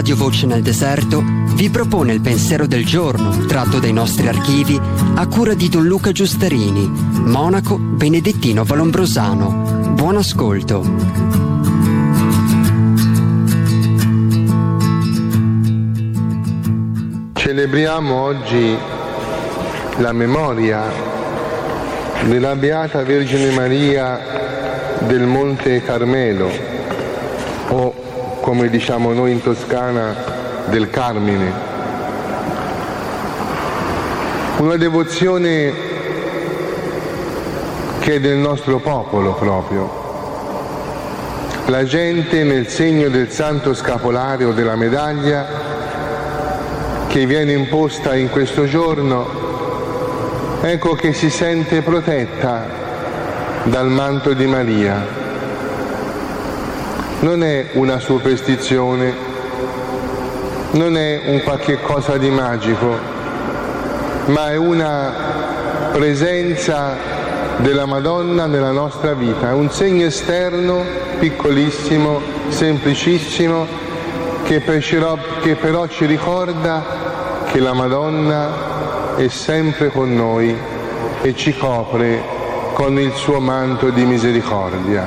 Radio Voce nel Deserto vi propone il pensiero del giorno, tratto dai nostri archivi, a cura di Don Luca Giustarini, monaco benedettino valombrosano. Buon ascolto. Celebriamo oggi la memoria della Beata Vergine Maria del Monte Carmelo, o come diciamo noi in Toscana, del Carmine. Una devozione che è del nostro popolo proprio. La gente, nel segno del santo scapolario della medaglia che viene imposta in questo giorno, ecco che si sente protetta dal manto di Maria. Non è una superstizione, non è un qualche cosa di magico, ma è una presenza della Madonna nella nostra vita, è un segno esterno, piccolissimo, semplicissimo, che però ci ricorda che la Madonna è sempre con noi e ci copre con il suo manto di misericordia.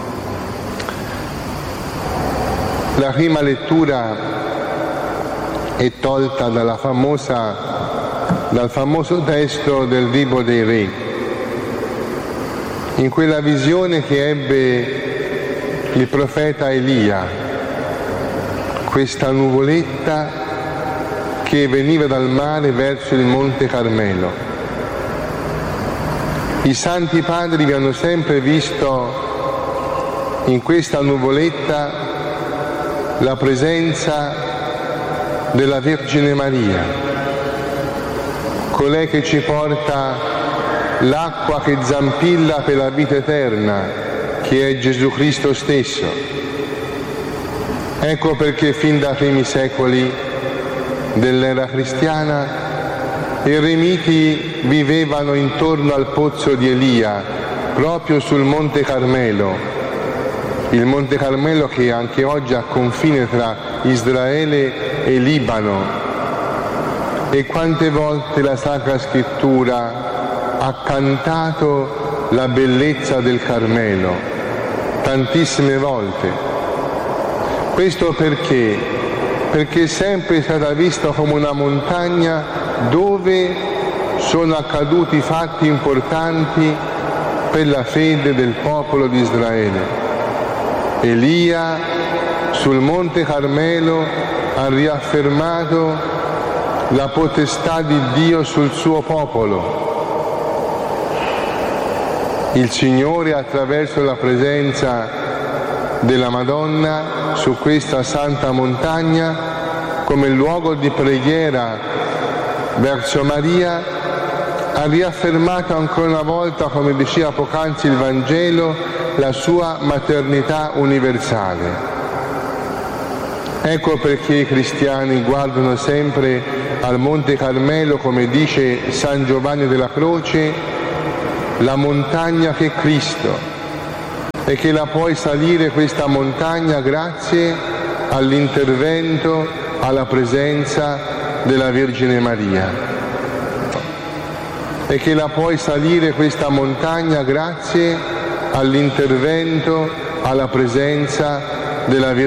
La prima lettura è tolta dal famoso testo del Libro dei Re, in quella visione che ebbe il profeta Elia, questa nuvoletta che veniva dal mare verso il Monte Carmelo. I santi padri vi hanno sempre visto in questa nuvoletta la presenza della Vergine Maria, colei che ci porta l'acqua che zampilla per la vita eterna, che è Gesù Cristo stesso. Ecco perché fin dai primi secoli dell'era cristiana i eremiti vivevano intorno al pozzo di Elia, proprio sul Monte Carmelo, il Monte Carmelo che anche oggi è a confine tra Israele e Libano. E quante volte la Sacra Scrittura ha cantato la bellezza del Carmelo, tantissime volte. Questo perché? Perché è sempre stata vista come una montagna dove sono accaduti fatti importanti per la fede del popolo di Israele. Elia sul Monte Carmelo ha riaffermato la potestà di Dio sul suo popolo. Il Signore, attraverso la presenza della Madonna su questa santa montagna, come luogo di preghiera verso Maria, ha riaffermato ancora una volta, come diceva poc'anzi il Vangelo, la sua maternità universale. Ecco perché i cristiani guardano sempre al Monte Carmelo, come dice San Giovanni della Croce, la montagna che è Cristo, e che la puoi salire questa montagna grazie all'intervento, alla presenza della Vergine Maria. E che la puoi salire questa montagna grazie all'intervento, alla presenza della Vergine Maria.